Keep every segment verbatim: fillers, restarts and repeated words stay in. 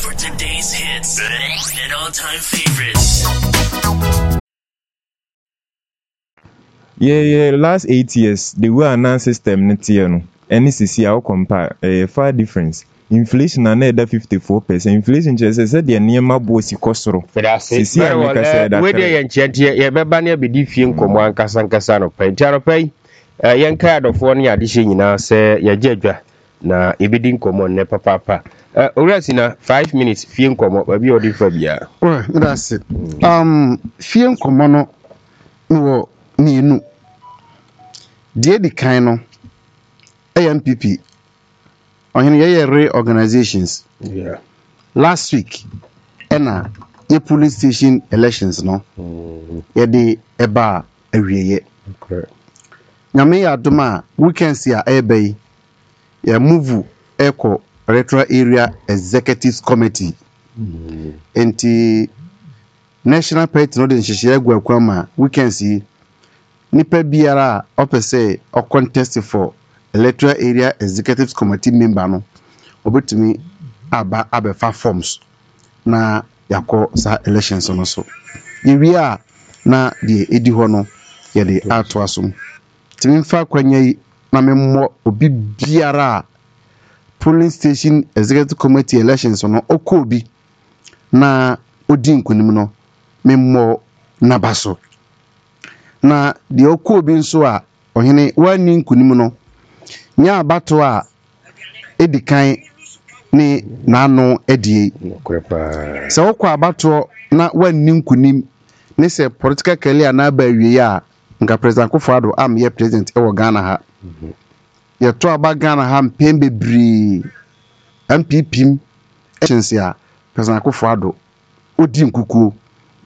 for today's hits and all-time favorites. Yeah, yeah, last eight years, the way our system net here, no, any C C I compare a far difference. Inflation na na fifty-four percent. Inflation just said the near my bossy costro. C C I make us that. Where they enchant here, yeah, Babania be different, come one Casan Casano pay. Taropay, a young card of one year addition now say, ya jedra, na ebidin common nepa papa. Uh, Orasina, five minutes, fiend come up, maybe or different. Well, that's it. Um, fiend common no, no. Dear the kind of A M P P on any reorganizations. Yeah. Last week, Enna, a police station elections, no? Mm. Yeah, the eba a re. Okay. Yame Aduma, we can see a ebe, ya move echo electoral area executive committee. Mm. And the national party, no, the Shishia Guakwama, we can see. Nipa biara opese o contest for electoral area executive committee member no obetumi aba abefa forms na yakọ sa elections no so yewie a na de edi ho no ye de ato asom timi mfa kwanya yi na memmo obi biara polling station executive committee elections no okobi na odi nkunim no memmo nabaso na de okobi nso a ohene wani nkunim no nya abato a edikan ni nano edie se okwa abato na wani nkunim ne se political career na ba wie a nka president Akufo-Addo am ye president e wo Ghana ha ye to aba Ghana ha mpembe bri M P P agency a president Akufo-Addo odi nkukuo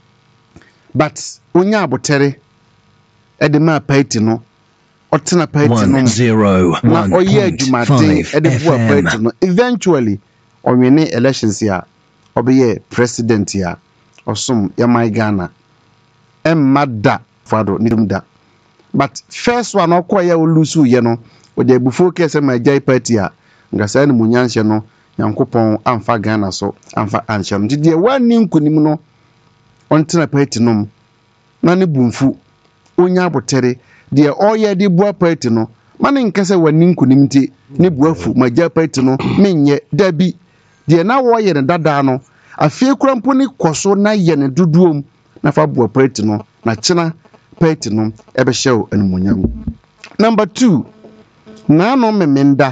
but onya abotere edema party no otena party no na oye adwumaden edebua party no eventually onwene elections ya obeye president ya osum ya my Ghana emmada fado nidumda but first one okoya olusu ye no ode bu focus my jai party ya ngasa ni munyanhye no yankopon amfa Ghana so amfa anhye no de wani nkunim no ontena party no na ne bumfu onya abotere de oye de bua party no mane nkese wani nkunimti ne buafu magya party no menye dabi de na wo ye ne dada no afie kurampo ni koso na ye ne dodoom na fa bua party no na chena party no ebe hyew animonyam. Number two, na no memenda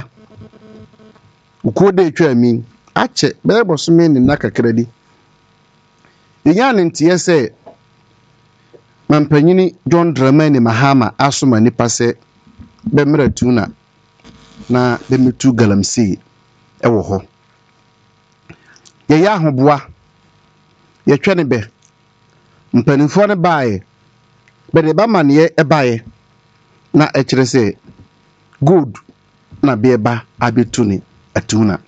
ukode etwa mi ache bebo so me ne nakakradi nya ne ntie se Mampanyini John Dramani Mahama asoma nipa se bemra tuna na bemitu galamsey ewo ho ye ya ahoboa ye twene be mpanimfo ne baaye be de ba mane e baaye na e kire se good na be ba abetuni atuna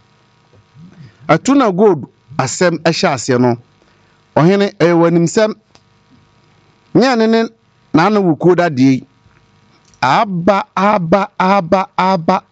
atuna good asem e hye ase no ohene e wanimsem nyane ne na na wuko da di aba aba aba aba